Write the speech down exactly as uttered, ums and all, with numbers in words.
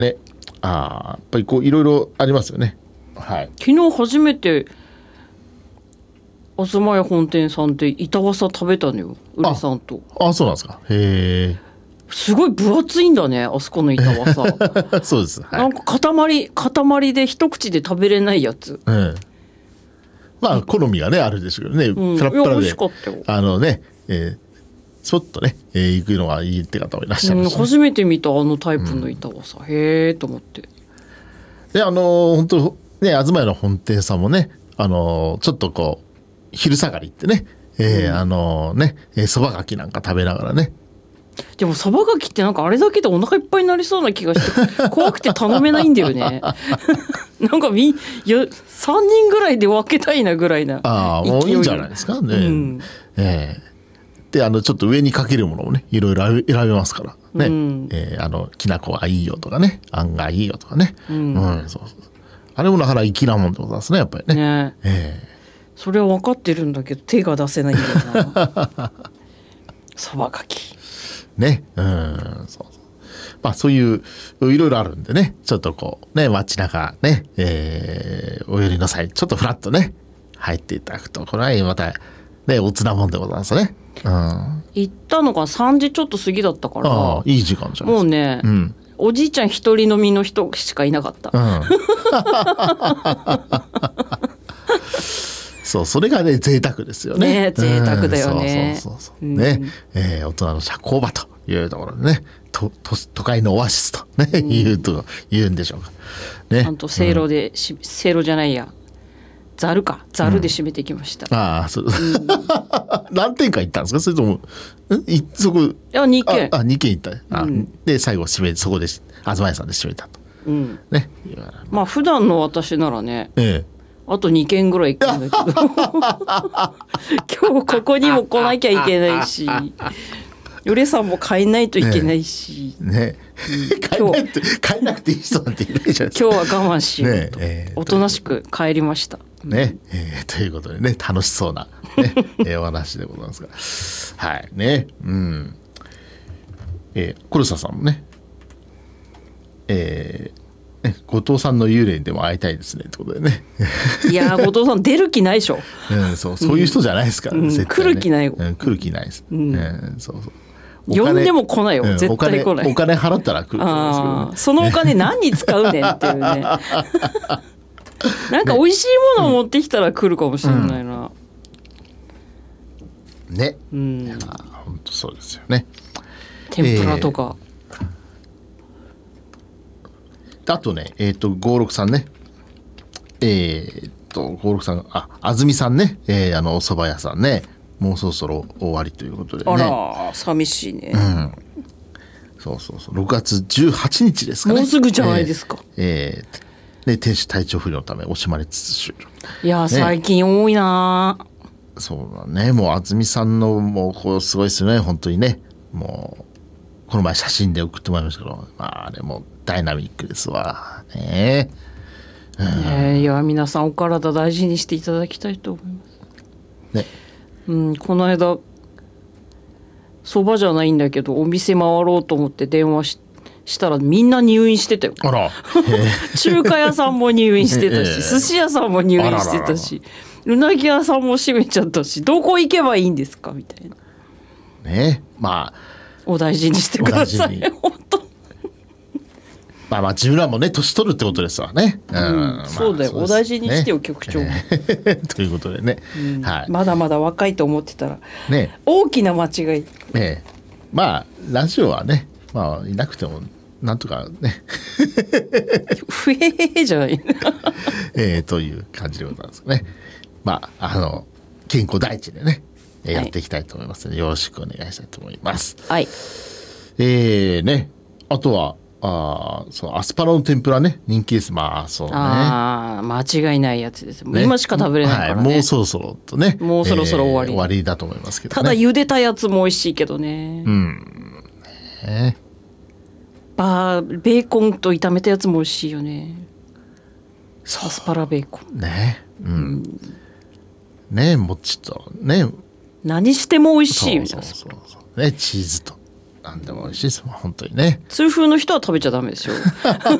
ね、あやっぱりこういろいろありますよね。はい。 昨日初めて東屋本店さんで板わさ食べたのよ、うれさんと。 ああ、そうなんですか。へえ。 すごい分厚いんだね、あそこの板わさ。 そうです、はい、 なんか塊塊で一口で食べれないやつ。 うん、まあ好みがねあるでしょうけどね、 うん、 プラップラでいや美味しかったよ。 あのね、えー、ちょっとね、えー、行くのがいいって方もいらっしゃるし、ね、 うん、初めて見たあのタイプの板わさ、うん、へえと思って。 であのー、本当ね東屋の本店さんもね、あのー、ちょっとこう昼下がりってね、えーうん、あのねそばがきなんか食べながらね。 でもそばがきってなんかあれだけでお腹いっぱいになりそうな気がして怖くて頼めないんだよね。なんかみいやさんにんぐらいで分けたいなぐらいな。 ああもういいんじゃないですかね。うん、えー、であのちょっと上にかけるものもねいろいろ選べますからね、うん、えー、あのきな粉がいいよとかねあんがいいよとかね、うんうん、そうそうあれもなかなか粋なもんでございますねやっぱりね。ねえー、それは分かってるんだけど手が出せないんだよな。そばがきね、うんそうそうまあそういういろいろあるんでねちょっとこうね街中ね、えー、お寄りの際ちょっとフラッとね入っていただくとこれはまたねおつなもんでございますね。うん、 行ったのがさんじちょっと過ぎだったからああいい時間じゃないですか。 もうね、うん、おじいちゃん一人飲みの人しかいなかった。うんそうそれがね贅沢ですよね。 ね贅沢だよね。 そうそうそうそう、うん、ね、えー、大人の社交場というところでねとと都会のオアシスとね、うん、言うと言うんでしょうかね。 ちゃんとせいろで、うん、せいろじゃないやざるかざるで締めてきました。 うん、ああそう、うん、何店か行ったんですかそれともいそこいやにけんああにけん行った、うん、で最後締めそこで東屋さんで締めたと、うんね、 まあ普段の私ならね、ええあとにけんぐらい行くんだけど今日ここにも来なきゃいけないしよれさんも帰んないといけないし、 ねねうん、帰んないと帰んなくていい人なんていないじゃないですか。 今日は我慢しようと、ねえー、おとなしく帰りましたね、えー、ということでね楽しそうな、ねえー、お話でございますがはいねうんえー、黒沢さんもねえーね、後藤さんの幽霊にでも会いたいですねってことでね。 いや後藤さん出る気ないでしょ。 うん、そうそういう人じゃないですからね、うん、絶対ね、 来る気ないよ、 うん、来る気ないです、うんうん、そうそう呼んでも来ないよ、うん、絶対来ない。 お金、お金払ったら来ると思うんですけど、ね、 そのお金何に使うねんっていうねなんか美味しいものを持ってきたら来るかもしれないな、 うん、ね、 うん、いや本当そうですよね。 天ぷらとか、えーあとね、えっ、ー、と、ごろくさんね。えっ、ー、と、ごろくさん、あ、あずみさんね。えー、あの、お蕎麦屋さんね。もうそろそろ終わりということでね。 あら、寂しいね。 うん。そうそうそう。ろくがつじゅうはちにちですかね。 もうすぐじゃないですか。 えー、えー、で、店主体調不良のため惜しまれつつ終了。 いや、ね、最近多いな。 そうだね。もう、あずみさんの、もう、こう、すごいですよね。本当にね。もう、この前写真で送ってもらいましたけど、まあ、あれも、ダイナミックですわね、 うん、いや皆さんお体大事にしていただきたいと思います、ねうん、この間そばじゃないんだけどお店回ろうと思って電話 し, したらみんな入院してたよ。 あら中華屋さんも入院してたし寿司屋さんも入院してたしうなぎ屋さんも閉めちゃったしどこ行けばいいんですかみたいなね。まあお大事にしてください本当まあまあ自分らもね年取るってことですわね、 うんうん、そうだよ、まあ、お大事にしてよ、ね、局長、 えー、ということでね、 うんはい、 まだまだ若いと思ってたら、 ね、 大きな間違い、 ね、まあラジオはねまあいなくてもなんとかねふえーじゃないえー、という感じでございますね。まああの健康第一でねやっていきたいと思いますので、はい、よろしくお願いしたいと思います。 はい。 えー、ねあとはあそうアスパラの天ぷらね人気です。まあそうねあ間違いないやつです、ね、今しか食べれないからね、 はい、もうそろそろとねもうそろそろ終わり、 えー、終わりだと思いますけど、ね、 ただ茹でたやつも美味しいけどねうんねバーベーコンと炒めたやつも美味しいよね。アスパラベーコンねうん、うん、ねもうちょっとね何しても美味しいよ。 そうそうそうそうねチーズと何でも美味しいですもん本当にね。 痛風の人は食べちゃダメですよ